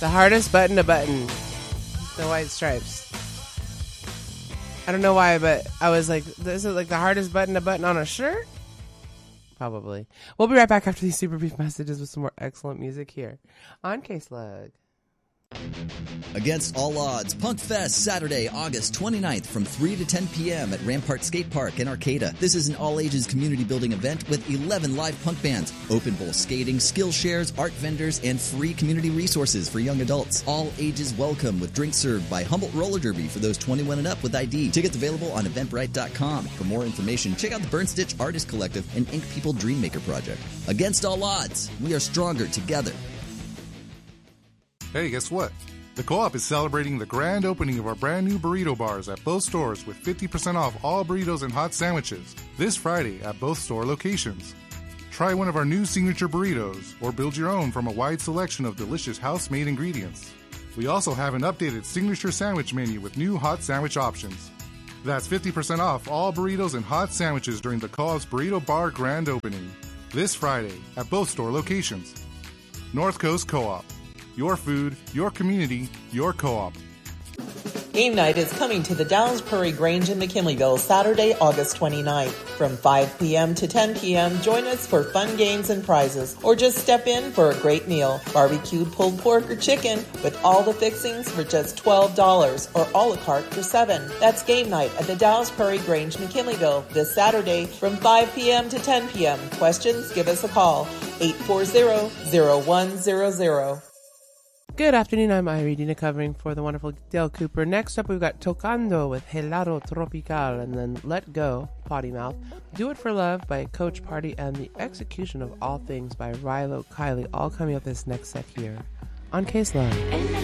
The hardest button to button. The White Stripes. I don't know why, but I was like, this is like the hardest button to button on a shirt? Probably. We'll be right back after these super brief messages with some more excellent music here on K-Slug. Against All Odds, Punk Fest, Saturday, August 29th from 3 to 10 p.m. at Rampart Skate Park in Arcata. This is an all-ages community-building event with 11 live punk bands, open bowl skating, skill shares, art vendors, and free community resources for young adults. All ages welcome with drinks served by Humboldt Roller Derby for those 21 and up with ID. Tickets available on Eventbrite.com. For more information, check out the Burn Stitch Artist Collective and Ink People Dreammaker Project. Against All Odds, we are stronger together. Hey, guess what? The Co-op is celebrating the grand opening of our brand new burrito bars at both stores with 50% off all burritos and hot sandwiches this Friday at both store locations. Try one of our new signature burritos or build your own from a wide selection of delicious house-made ingredients. We also have an updated signature sandwich menu with new hot sandwich options. That's 50% off all burritos and hot sandwiches during the Co-op's Burrito Bar grand opening this Friday at both store locations. North Coast Co-op. Your food, your community, your co-op. Game night is coming to the Dallas Prairie Grange in McKinleyville Saturday, August 29th. From 5 p.m. to 10 p.m., join us for fun games and prizes, or just step in for a great meal. Barbecued pulled pork or chicken with all the fixings for just $12, or a la carte for $7. That's game night at the Dallas Prairie Grange, McKinleyville this Saturday from 5 p.m. to 10 p.m. Questions? Give us a call, 840-0100. Good afternoon, I'm Irene covering for the wonderful Dale Cooper. Next up, we've got Tocando with Helado Tropical, and then Let Go, Potty Mouth, Do It for Love by Coach Party, and The Execution of All Things by Rilo Kiley, all coming up this next set here on K-Slug.